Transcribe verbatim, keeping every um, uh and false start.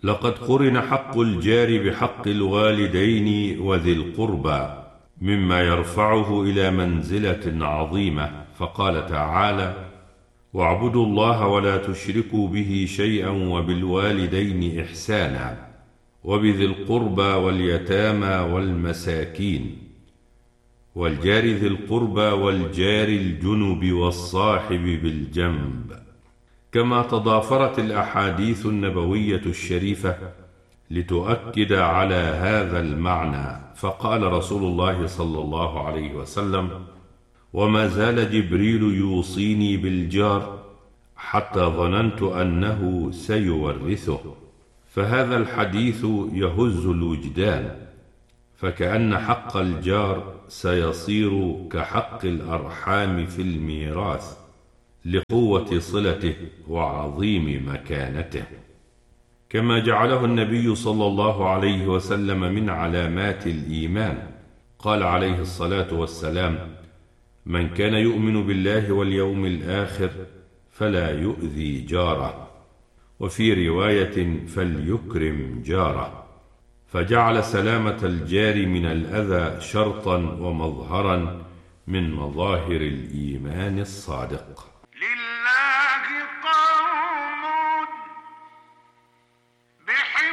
لقد قرن حق الجار بحق الوالدين وذي القربى مما يرفعه إلى منزلة عظيمة، فقال تعالى: واعبدوا الله ولا تشركوا به شيئا وبالوالدين إحسانا وبذي القربى واليتامى والمساكين والجار ذي القربى والجار الجنب والصاحب بالجنب. كما تضافرت الأحاديث النبوية الشريفة لتؤكد على هذا المعنى، فقال رسول الله صلى الله عليه وسلم: وما زال جبريل يوصيني بالجار حتى ظننت أنه سيورثه. فهذا الحديث يهز الوجدان، فكأن حق الجار سيصير كحق الأرحام في الميراث لقوة صلته وعظيم مكانته. كما جعله النبي صلى الله عليه وسلم من علامات الإيمان، قال عليه الصلاة والسلام: من كان يؤمن بالله واليوم الآخر فلا يؤذي جاره، وفي رواية فليكرم جاره، فجعل سلامة الجار من الأذى شرطا ومظهرا من مظاهر الإيمان الصادق.